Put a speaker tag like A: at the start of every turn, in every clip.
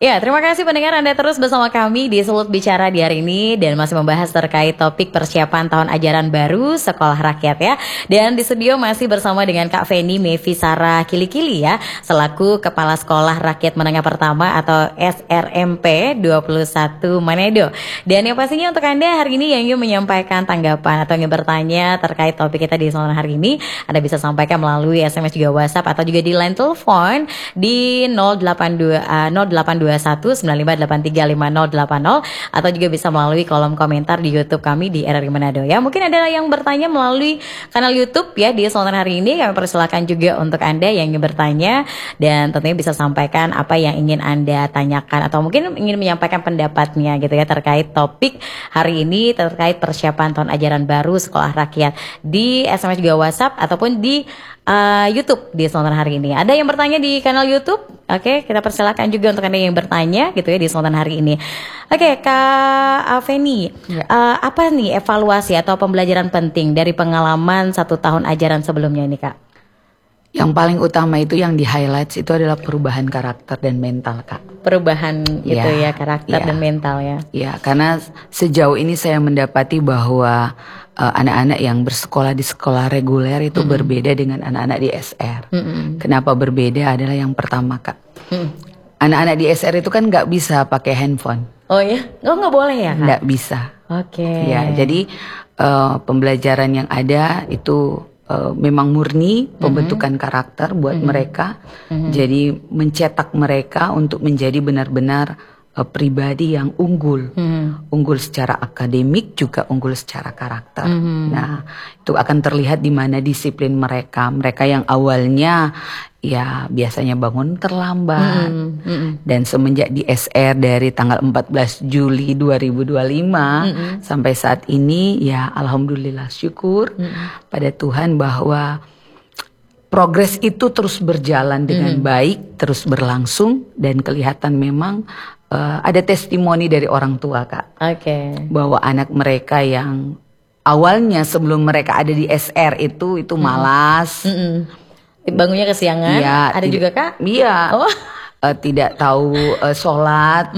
A: Ya, terima kasih pendengar, Anda terus bersama kami di Sulut Bicara di hari ini dan masih membahas terkait topik persiapan tahun ajaran baru sekolah rakyat ya. Dan di studio masih bersama dengan Kak Feni Mevi Sarah Kilikili ya, selaku Kepala Sekolah Rakyat Menengah Pertama atau SRMP 21 Manedo. Dan yang pastinya untuk Anda hari ini yang ingin menyampaikan tanggapan atau ingin bertanya terkait topik kita di sore hari ini, Anda bisa sampaikan melalui SMS juga WhatsApp atau juga di line telepon di 082195835080 atau juga bisa melalui kolom komentar di YouTube kami di RRI Manado ya. Mungkin ada yang bertanya melalui kanal YouTube ya di sore hari ini, kami persilakan juga untuk Anda yang ingin bertanya dan tentunya bisa sampaikan apa yang ingin Anda tanyakan atau mungkin ingin menyampaikan pendapatnya gitu ya terkait topik hari ini terkait persiapan tahun ajaran baru sekolah rakyat di SMS juga WhatsApp ataupun di YouTube di sore hari ini. Ada yang bertanya di kanal YouTube? Oke, kita persilakan juga untuk Anda yang bertanya gitu ya di sore hari ini. Oke, Kak Feni, ya. Apa nih evaluasi atau pembelajaran penting dari pengalaman 1 tahun ajaran sebelumnya ini, Kak?
B: Yang paling utama itu yang di highlights itu adalah perubahan karakter dan mental, Kak.
A: Perubahan itu ya karakter dan mental ya.
B: Ya, karena sejauh ini saya mendapati bahwa anak-anak yang bersekolah di sekolah reguler itu berbeda dengan anak-anak di SR. Kenapa berbeda adalah yang pertama, Kak. Anak-anak di SR itu kan nggak bisa pakai handphone.
A: Oh ya? Oh, nggak boleh ya, Kak?
B: Nggak bisa.
A: Oke.
B: Ya, jadi pembelajaran yang ada itu memang murni pembentukan karakter buat mereka. Jadi mencetak mereka untuk menjadi benar-benar pribadi yang unggul. Unggul secara akademik juga unggul secara karakter. Nah, itu akan terlihat di mana disiplin mereka. Mereka yang awalnya ya biasanya bangun terlambat. Dan semenjak di SR dari tanggal 14 Juli 2025 sampai saat ini ya alhamdulillah syukur pada Tuhan bahwa progres itu terus berjalan dengan baik, terus berlangsung dan kelihatan memang ada testimoni dari orang tua, Kak. Bahwa anak mereka yang awalnya sebelum mereka ada di SR itu malas.
A: Bangunnya kesiangan.
B: Ya,
A: ada juga, Kak?
B: Iya. Oh. Tidak tahu sholat,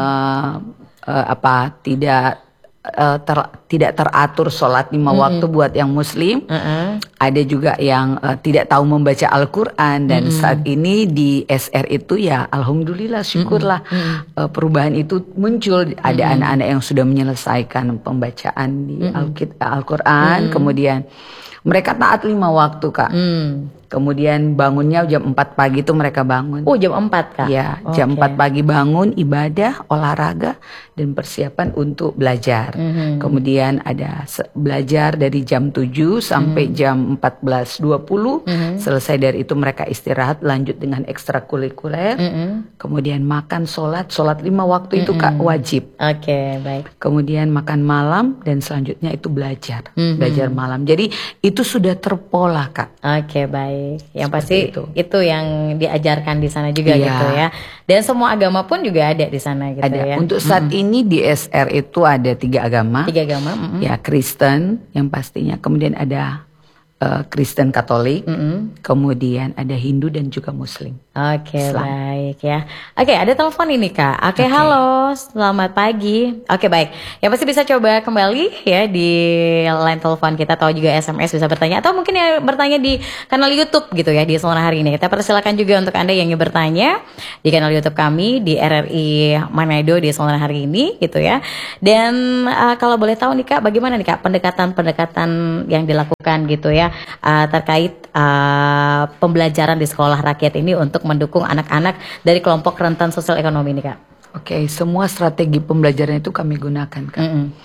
B: tidak teratur sholat 5 waktu buat yang muslim. Ada juga yang tidak tahu membaca Al-Quran. Dan saat ini di SR itu ya alhamdulillah syukurlah perubahan itu muncul. Ada anak-anak yang sudah menyelesaikan pembacaan di Al-Quran. Kemudian mereka taat 5 waktu, Kak. Kemudian bangunnya jam 4 pagi itu mereka bangun.
A: Oh, jam 4, Kak?
B: Ya, jam 4 pagi bangun, ibadah, olahraga, dan persiapan untuk belajar. Kemudian ada belajar dari jam 7 sampai jam 14.20. Selesai dari itu mereka istirahat, lanjut dengan ekstrakurikuler. Kemudian makan, sholat 5 waktu itu, Kak, wajib.
A: Baik.
B: Kemudian makan malam, dan selanjutnya itu belajar. Belajar malam. Jadi itu sudah terpola, Kak.
A: Baik. Yang pasti itu yang diajarkan di sana juga gitu ya. Dan semua agama pun juga ada di sana gitu ya.
B: Untuk saat ini di SR itu ada 3 agama.
A: 3 agama.
B: Ya, Kristen yang pastinya. Kemudian ada Kristen Katolik. Kemudian ada Hindu dan juga Muslim.
A: Baik ya. Ada telepon ini, Kak. Halo, selamat pagi. Baik. Ya pasti bisa coba kembali ya di line telepon kita atau juga SMS bisa bertanya atau mungkin ya bertanya di kanal YouTube gitu ya di sore hari ini. Kita persilakan juga untuk Anda yang ingin bertanya di kanal YouTube kami di RRI Manado di sore hari ini gitu ya. Dan kalau boleh tahu nih, Kak, bagaimana nih, Kak, pendekatan yang dilakukan gitu ya terkait pembelajaran di sekolah rakyat ini untuk mendukung anak-anak dari kelompok rentan sosial ekonomi ini, Kak?
B: Semua strategi pembelajaran itu kami gunakan, Kak.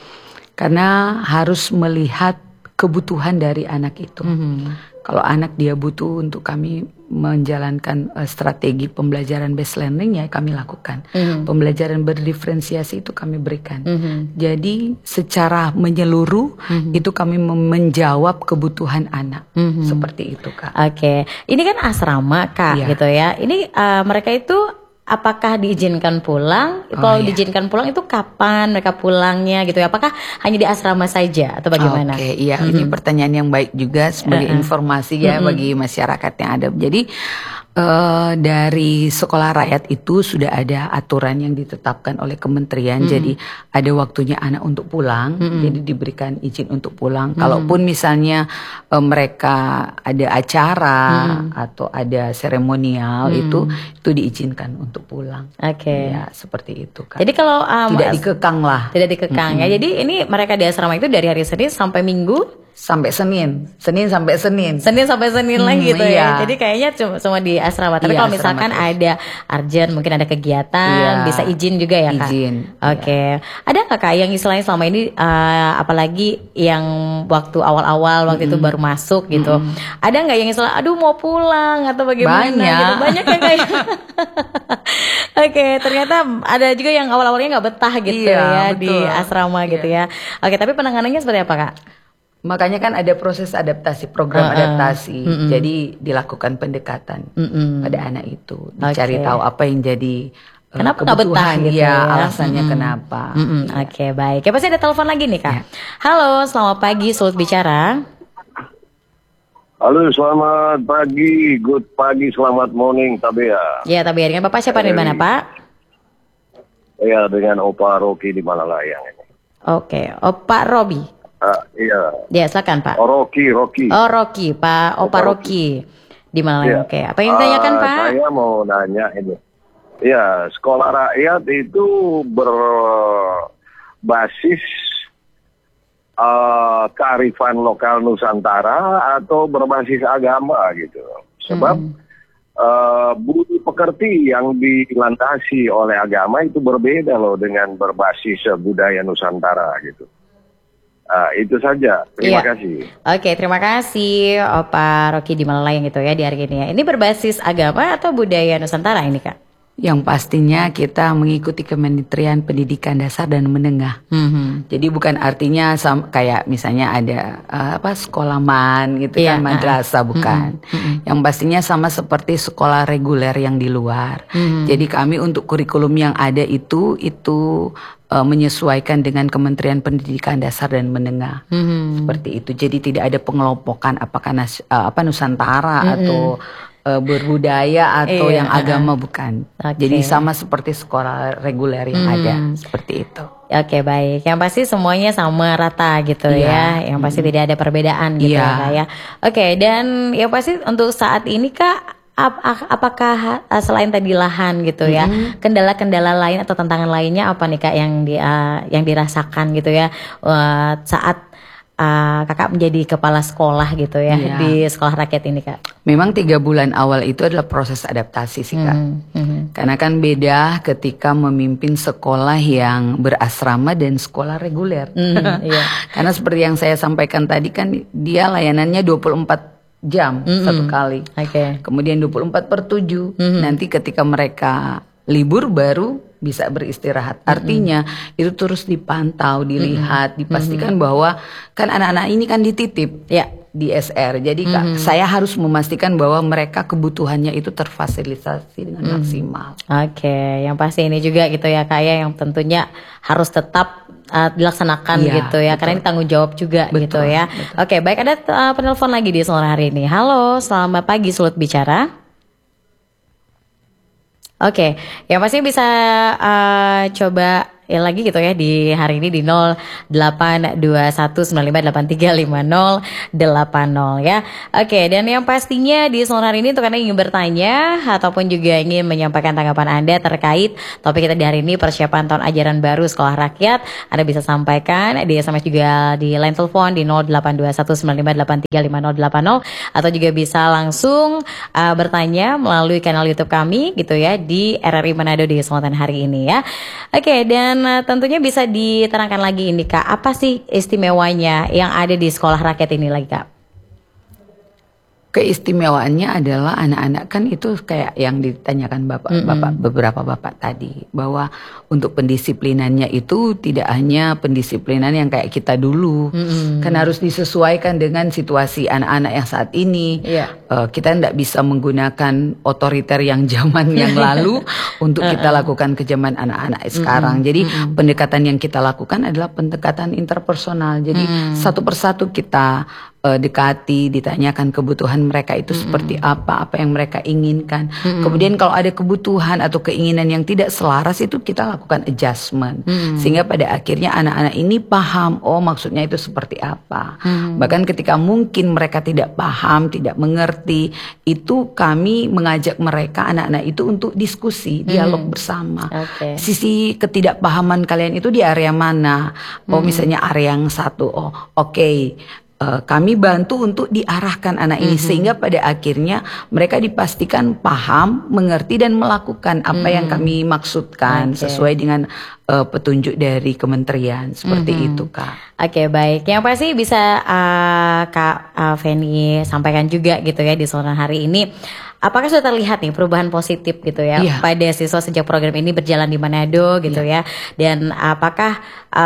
B: Karena harus melihat kebutuhan dari anak itu. Kalau anak dia butuh untuk kami menjalankan strategi pembelajaran based learning, ya kami lakukan. Pembelajaran berdiferensiasi itu kami berikan. Jadi secara menyeluruh itu kami menjawab kebutuhan anak. Seperti itu, Kak.
A: Ini kan asrama, Kak, gitu ya. Ini mereka itu apakah diizinkan pulang? Kalau diizinkan pulang itu kapan mereka pulangnya gitu ya? Apakah hanya di asrama saja atau bagaimana?
B: Ini pertanyaan yang baik juga sebagai informasi ya bagi masyarakat yang ada. Jadi Dari sekolah rakyat itu sudah ada aturan yang ditetapkan oleh kementerian. Jadi ada waktunya anak untuk pulang, jadi diberikan izin untuk pulang. Kalaupun misalnya mereka ada acara atau ada seremonial itu diizinkan untuk pulang.
A: Oke.
B: Ya seperti itu kan.
A: Jadi kalau
B: Tidak dikekang lah.
A: tidak dikekang ya. Jadi ini mereka di asrama itu dari hari Senin sampai Minggu.
B: Sampai Senin sampai Senin.
A: Senin sampai Senin lagi gitu
B: iya.
A: ya. Jadi kayaknya cuma di asrama. Tapi
B: Iya,
A: kalau
B: asrama
A: misalkan
B: terus.
A: ada urgent, mungkin ada kegiatan,
B: Iya.
A: bisa izin juga ya Kak?
B: Izin,
A: Oke. Ada nggak Kak yang istilahnya selama ini, apalagi yang waktu awal-awal, waktu itu baru masuk gitu. Ada nggak yang istilah, aduh mau pulang atau bagaimana
B: Banyak.
A: gitu. Banyak ya kayak. Oke, ternyata ada juga yang awal-awalnya nggak betah gitu
B: Iya,
A: ya di
B: betul.
A: asrama gitu ya. Oke, tapi penanganannya seperti apa Kak?
B: Makanya kan ada proses adaptasi, program adaptasi. Jadi dilakukan pendekatan pada anak itu, dicari
A: Oke.
B: tahu apa yang jadi
A: Kenapa nggak betah
B: kebutuhan
A: gitu
B: dia,
A: ya?
B: alasannya kenapa.
A: Oke, baik. Ya pasti ada telepon lagi nih Kak. Halo, selamat pagi, Sulut bicara.
C: Halo, selamat pagi, good pagi, selamat morning, Tabea.
A: Ya, tapi dengan Bapak siapa di mana Pak?
C: Ya, dengan Opa Rocky di Malalayang ini.
A: Oke, Pak Robi.
C: Iya,
A: Ya, silakan Pak.
C: Rocky.
A: Oh, Rocky, Pak Opa Rocky. Di mana?
C: Iya.
A: Oke, apa yang ditanyakan Pak?
C: Saya mau nanya ini. Ya, sekolah rakyat itu berbasis kearifan lokal Nusantara atau berbasis agama gitu. Sebab budi pekerti yang dilandasi oleh agama itu berbeda loh dengan berbasis budaya Nusantara gitu. Itu saja. Terima
A: Iya.
C: kasih.
A: Oke, terima kasih Pak Rocky di Malalayang gitu ya di hari ini ya. Ini berbasis agama atau budaya Nusantara ini Kak?
B: Yang pastinya kita mengikuti Kementerian Pendidikan Dasar dan Menengah. Jadi bukan artinya kayak misalnya ada sekolaman gitu
A: Iya,
B: kan, madrasah bukan. Yang pastinya sama seperti sekolah reguler yang di luar. Jadi kami untuk kurikulum yang ada itu menyesuaikan dengan Kementerian Pendidikan Dasar dan Menengah. Seperti itu. Jadi tidak ada pengelompokan apakah Nusantara atau berbudaya atau
A: Iya,
B: yang agama bukan.
A: Oke.
B: Jadi sama seperti sekolah reguler yang ada seperti itu.
A: Oke, baik. Yang pasti semuanya sama rata gitu
B: Iya.
A: ya. Yang pasti tidak ada perbedaan gitu
B: Iya.
A: ya Kak ya. Oke, dan yang pasti untuk saat ini Kak, apakah selain tadi lahan gitu ya, kendala-kendala lain atau tantangan lainnya apa nih Kak yang dirasakan gitu ya saat Kakak menjadi kepala sekolah gitu ya
B: Iya.
A: di sekolah rakyat ini Kak?
B: Memang 3 bulan awal itu adalah proses adaptasi sih Kak. Karena kan beda ketika memimpin sekolah yang berasrama dan sekolah reguler.
A: Iya.
B: Karena seperti yang saya sampaikan tadi kan dia layanannya 24 jam satu kali.
A: Oke.
B: Kemudian 24/7. Nanti ketika mereka libur baru bisa beristirahat. Artinya itu terus dipantau, dilihat, dipastikan bahwa kan anak-anak ini kan dititip
A: Ya.
B: di SR. Jadi Kak, saya harus memastikan bahwa mereka kebutuhannya itu terfasilitasi dengan maksimal.
A: Oke, yang pasti ini juga gitu ya Kak ya, yang tentunya harus tetap dilaksanakan
B: Iya,
A: gitu ya, karena ini tanggung jawab juga gitu ya. Oke, baik, ada penelpon lagi di sore hari ini. Halo, selamat pagi, Sulut bicara. Oke, yang pasti bisa coba ya lagi gitu ya di hari ini di 082195835080 ya. Oke, dan yang pastinya di sore hari ini untuk Anda yang ingin bertanya ataupun juga ingin menyampaikan tanggapan Anda terkait topik kita di hari ini, persiapan tahun ajaran baru sekolah rakyat, Anda bisa sampaikan di SMS juga di line telepon di 082195835080 atau juga bisa langsung bertanya melalui kanal YouTube kami gitu ya di RRI Manado di kesempatan hari ini ya. Oke, dan tentunya bisa diterangkan lagi ini Kak, apa sih istimewanya yang ada di sekolah rakyat ini lagi Kak?
B: Keistimewaannya adalah anak-anak kan itu kayak yang ditanyakan beberapa bapak tadi, bahwa untuk pendisiplinannya itu tidak hanya pendisiplinan yang kayak kita dulu, kan harus disesuaikan dengan situasi anak-anak yang saat ini.
A: Iya.
B: Kita tidak bisa menggunakan otoriter yang zaman yang lalu untuk kita lakukan ke zaman anak-anak sekarang. Jadi pendekatan yang kita lakukan adalah pendekatan interpersonal. Jadi satu persatu kita dekati, ditanyakan kebutuhan mereka itu seperti apa yang mereka inginkan. Kemudian kalau ada kebutuhan atau keinginan yang tidak selaras itu kita lakukan adjustment. Sehingga pada akhirnya anak-anak ini paham, oh maksudnya itu seperti apa. Bahkan ketika mungkin mereka tidak paham, tidak mengerti, itu kami mengajak mereka, anak-anak itu untuk diskusi, dialog bersama. Sisi ketidakpahaman kalian itu di area mana? Oh misalnya area yang satu, oh oke. Kami bantu untuk diarahkan anak ini sehingga pada akhirnya mereka dipastikan paham, mengerti dan melakukan apa yang kami maksudkan sesuai dengan petunjuk dari kementerian seperti itu Kak.
A: Oke, baik. Yang pasti bisa Kak Feni sampaikan juga gitu ya di sore hari ini. Apakah sudah terlihat nih perubahan positif gitu ya pada siswa sejak program ini berjalan di Manado gitu ya? Dan apakah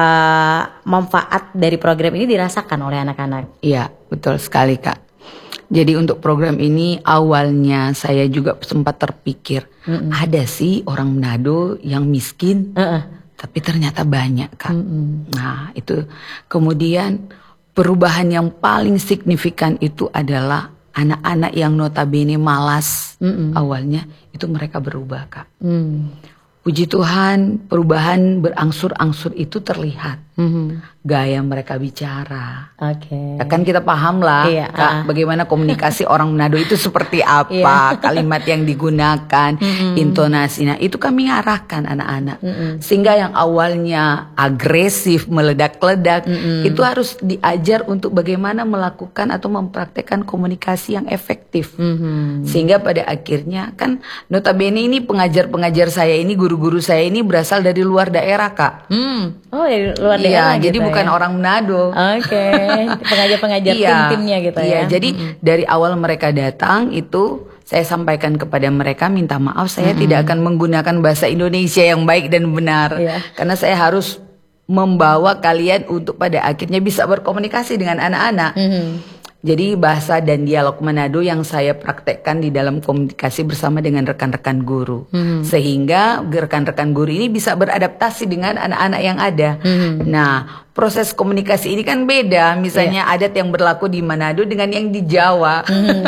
A: manfaat dari program ini dirasakan oleh anak-anak?
B: Iya, betul sekali Kak. Jadi untuk program ini awalnya saya juga sempat terpikir, ada sih orang Manado yang miskin, tapi ternyata banyak Kak. Nah itu kemudian perubahan yang paling signifikan itu adalah anak-anak yang notabene malas awalnya itu mereka berubah Kak. Puji Tuhan perubahan berangsur-angsur itu terlihat. Gaya mereka bicara. Ya kan kita paham lah Kak, bagaimana komunikasi orang Manado itu seperti apa, kalimat yang digunakan, intonasi. Nah itu kami arahkan anak-anak. Sehingga yang awalnya agresif, meledak-ledak, itu harus diajar untuk bagaimana melakukan atau mempraktekkan komunikasi yang efektif. Sehingga pada akhirnya kan notabene ini pengajar-pengajar saya ini, guru-guru saya ini berasal dari luar daerah Kak.
A: Oh dari luar daerah.
B: Iya,
A: gitu
B: jadi bukan orang Manado.
A: Pengajar-pengajar tim-timnya gitu ya.
B: Jadi dari awal mereka datang itu saya sampaikan kepada mereka minta maaf saya tidak akan menggunakan bahasa Indonesia yang baik dan benar. Karena saya harus membawa kalian untuk pada akhirnya bisa berkomunikasi dengan anak-anak. Jadi bahasa dan dialog Manado yang saya praktekkan di dalam komunikasi bersama dengan rekan-rekan guru. Sehingga rekan-rekan guru ini bisa beradaptasi dengan anak-anak yang ada. Nah, proses komunikasi ini kan beda. Misalnya adat yang berlaku di Manado dengan yang di Jawa.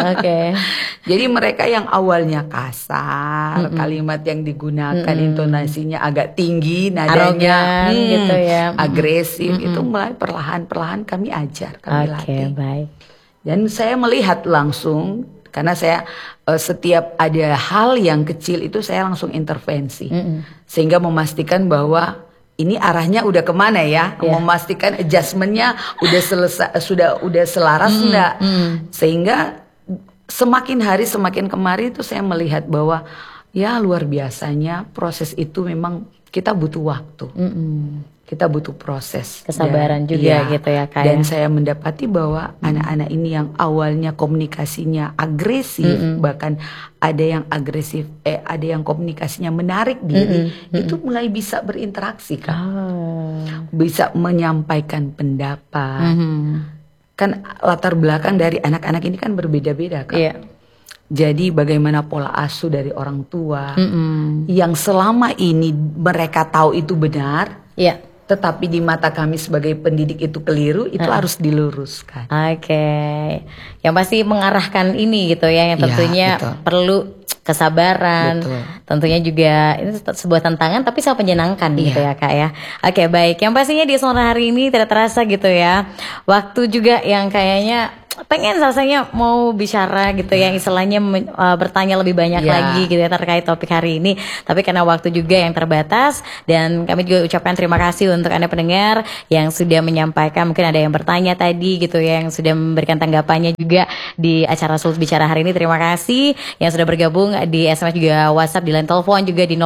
B: Jadi mereka yang awalnya kasar, kalimat yang digunakan intonasinya agak tinggi, nadanya
A: gitu ya.
B: Agresif, itu mulai perlahan-perlahan kami ajar, kami latih.
A: Baik.
B: Dan saya melihat langsung, karena saya setiap ada hal yang kecil itu saya langsung intervensi. Sehingga memastikan bahwa ini arahnya udah kemana ya, memastikan adjustmentnya udah selesai, udah selaras enggak. Sehingga semakin hari semakin kemari itu saya melihat bahwa ya luar biasanya proses itu memang kita butuh waktu. Kita butuh proses,
A: kesabaran juga gitu ya Kak.
B: Dan saya mendapati bahwa anak-anak ini yang awalnya komunikasinya agresif, bahkan ada yang agresif, ada yang komunikasinya menarik diri, itu mulai bisa berinteraksi Kak, bisa menyampaikan pendapat. Kan latar belakang dari anak-anak ini kan berbeda-beda Kak. Jadi bagaimana pola asuh dari orang tua yang selama ini mereka tahu itu benar, tetapi di mata kami sebagai pendidik itu keliru, itu harus diluruskan.
A: Yang pasti mengarahkan ini gitu ya, yang tentunya perlu kesabaran. Tentunya juga ini sebuah tantangan tapi sangat menyenangkan gitu ya Kak ya. Baik. Yang pastinya di sore hari ini tidak terasa gitu ya. Waktu juga yang kayaknya pengen rasanya mau bicara gitu ya, istilahnya bertanya lebih banyak lagi gitu ya terkait topik hari ini, tapi karena waktu juga yang terbatas, dan kami juga ucapkan terima kasih untuk Anda pendengar yang sudah menyampaikan, mungkin ada yang bertanya tadi gitu ya, yang sudah memberikan tanggapannya juga di acara Sulut Bicara hari ini. Terima kasih yang sudah bergabung di SMS juga WhatsApp, di line telepon juga di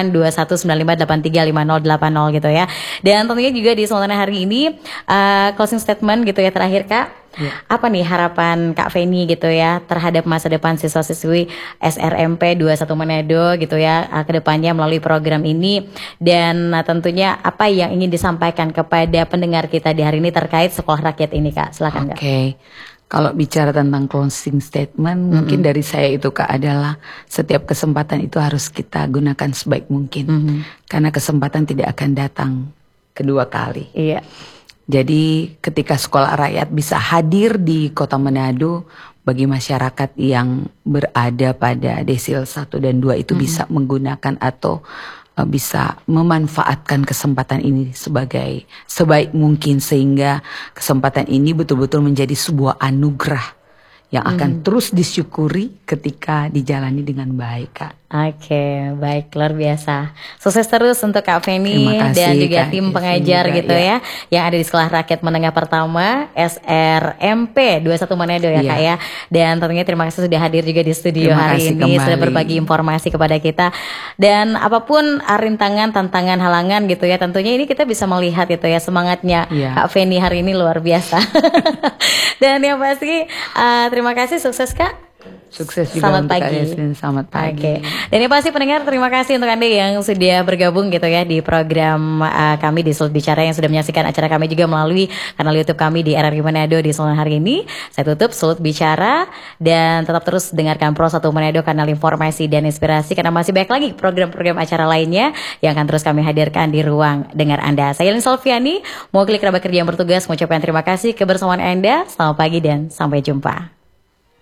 A: 082195835080 gitu ya. Dan tentunya juga di sore hari ini closing statement gitu ya terakhir Kak. Apa nih harapan Kak Feni gitu ya terhadap masa depan siswa-siswi SRMP 21 Manado gitu ya ke depannya melalui program ini, dan tentunya apa yang ingin disampaikan kepada pendengar kita di hari ini terkait sekolah rakyat ini Kak, silakan Kak.
B: Kalau bicara tentang closing statement, mungkin dari saya itu Kak adalah setiap kesempatan itu harus kita gunakan sebaik mungkin, karena kesempatan tidak akan datang kedua kali. Jadi ketika sekolah rakyat bisa hadir di Kota Manado, bagi masyarakat yang berada pada desil 1 dan 2 itu bisa menggunakan atau bisa memanfaatkan kesempatan ini sebaik mungkin, sehingga kesempatan ini betul-betul menjadi sebuah anugerah yang akan terus disyukuri ketika dijalani dengan baik, Kak.
A: Oke, baik, luar biasa. Sukses terus untuk Kak Feni
B: Terima kasih,
A: dan juga
B: Kak
A: tim
B: Yasmin
A: pengajar
B: juga,
A: gitu ya, yang ada di Sekolah Rakyat Menengah Pertama SRMP 21 Manado ya,
B: Iya.
A: Kak ya. Dan tentunya terima kasih sudah hadir juga di studio
B: Terima
A: hari
B: kasih
A: ini,
B: kembali.
A: sudah berbagi informasi kepada kita. Dan apapun rintangan, tantangan, halangan gitu ya, tentunya ini kita bisa melihat gitu ya semangatnya
B: Iya.
A: Kak Feni hari ini luar biasa. Dan yang pasti terima kasih, sukses Kak.
B: Sukses juga
A: Selamat
B: untuk Kak
A: pagi.
B: Yasmin. Selamat pagi.
A: Oke. Dan yang pasti pendengar, terima kasih untuk Anda yang sudah bergabung gitu ya di program kami di Sulut Bicara, yang sudah menyaksikan acara kami juga melalui kanal YouTube kami di RRI Manado di sore hari ini. Saya tutup Sulut Bicara, dan tetap terus dengarkan Pro 1 Manado, kanal informasi dan inspirasi, karena masih banyak lagi program-program acara lainnya yang akan terus kami hadirkan di ruang dengar Anda. Saya Lin Solviani, mewakili kerabat kerja yang bertugas mengucapkan terima kasih kebersamaan Anda. Selamat pagi dan sampai jumpa.